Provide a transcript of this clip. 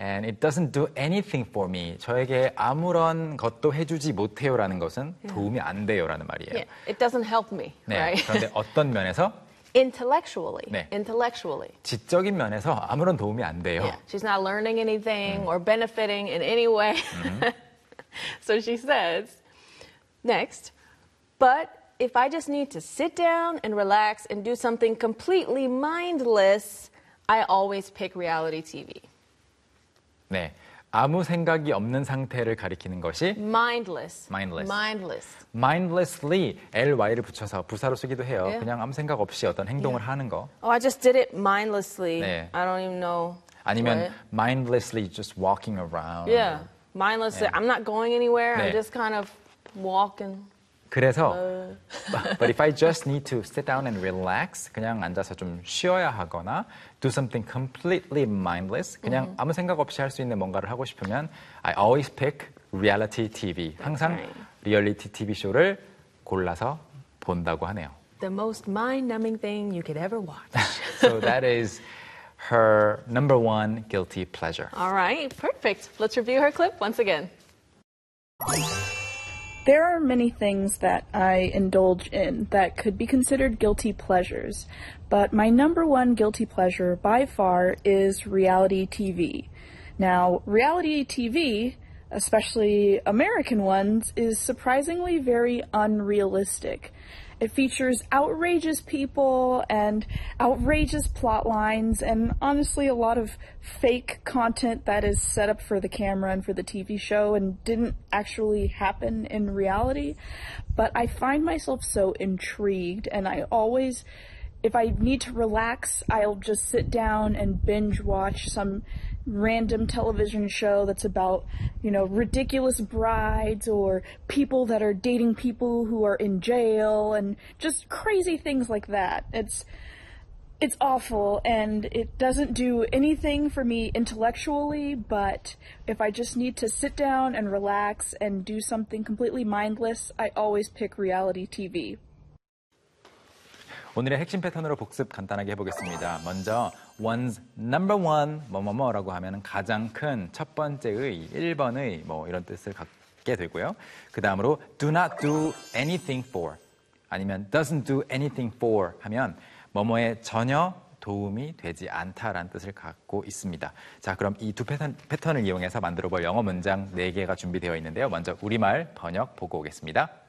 And it doesn't do anything for me. 저에게 아무런 것도 해주지 못해요라는 것은 도움이 안 돼요라는 말이에요. Yeah, it doesn't help me, 네, right? 그런데 어떤 면에서? Intellectually. 네. Intellectually. 지적인 면에서 아무런 도움이 안 돼요. Yeah, she's not learning anything or benefiting in any way. So she says, next, but if I just need to sit down and relax and do something completely mindless, I always pick reality TV. 네, 아무 생각이 없는 상태를 가리키는 것이 Mindless. mindless. Mindless. mindlessly ly를 붙여서 부사로 쓰기도 해요. Yeah. 그냥 아무 생각 없이 어떤 행동을 하는 거. Oh, I just did it mindlessly. 네. I don't even know. 아니면 what. mindlessly just walking around. Yeah, mindlessly. I'm not going anywhere. 네. I'm just kind of walking. 그래서 but if I just need to sit down and relax, 그냥 앉아서 좀 쉬어야 하거나 do something completely mindless, 그냥 아무 생각 없이 할 수 있는 뭔가를 하고 싶으면 I always pick reality TV. 항상 리얼리티 TV 쇼를 골라서 본다고 하네요. The most mind-numbing thing you could ever watch. So that is her number one guilty pleasure. All right, perfect. Let's review her clip once again. There are many things that I indulge in that could be considered guilty pleasures, but my number one guilty pleasure by far is reality TV. Now, reality TV, especially American ones, is surprisingly very unrealistic. It features outrageous people and outrageous plot lines and honestly a lot of fake content that is set up for the camera and for the TV show and didn't actually happen in reality. But I find myself so intrigued and I always, if I need to relax, I'll just sit down and binge watch some random television show that's about, you know, ridiculous brides or people that are dating people who are in jail and just crazy things like that. It's awful and it doesn't do anything for me intellectually, but if I just need to sit down and relax and do something completely mindless, I always pick reality TV. 오늘의 핵심 패턴으로 복습 간단하게 해보겠습니다. 먼저 one's number one 뭐뭐뭐라고 하면 가장 큰 첫 번째의 1번의 뭐 이런 뜻을 갖게 되고요. 그 다음으로 do not do anything for 아니면 doesn't do anything for 하면 뭐뭐에 전혀 도움이 되지 않다라는 뜻을 갖고 있습니다. 자, 그럼 이 두 패턴을 이용해서 만들어 볼 영어 문장 4개가 준비되어 있는데요. 먼저 우리말 번역 보고 오겠습니다.